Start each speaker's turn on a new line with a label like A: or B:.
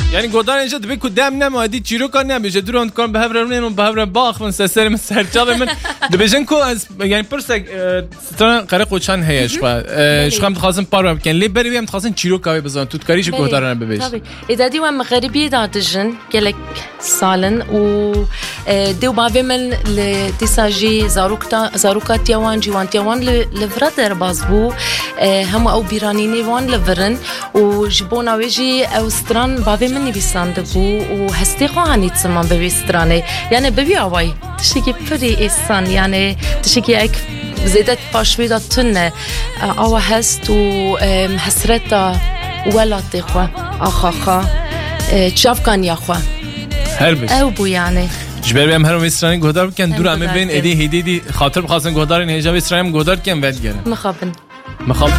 A: یعنی گودان اینجا دبی کدام نمادی چیرو کار نمیشه درون کار به هفرمون و به هفر باخ من سر من سرچاو من دبیجن کو از یعنی پرسک ستون قره قوچان هیش با شخم خواستم پارو کن لی بری بیم خواستن چیرو کاوی بزن تو کاریش گودارن ببیش
B: طبعا ایدادی و مغربی دادجن گلک سالن و دیو باوی من لتیساجی زاروکات یوان جوان یوان لفرادر بازبو هم او بیرانینی وان لفرن و جبونا ویجی اوستران باوی من نویسنده بو و هستی خواهانی تسمان بویسترانه یعنی ببی آوای تشکی پری ایسان یعنی تشکی ایک زیدت پاشوی دا تنه آوا هست و حسرت دا ولاتی خواه آخاخا چافکانی خواه
A: هر بش
B: او بو یعنی
A: جبر بیم هر ویسترانی گودار بکن دور همه بین ادی هیدی خاطر بخواستن گودار این هجا ویسترانی گودار کن ود گره
B: مخابن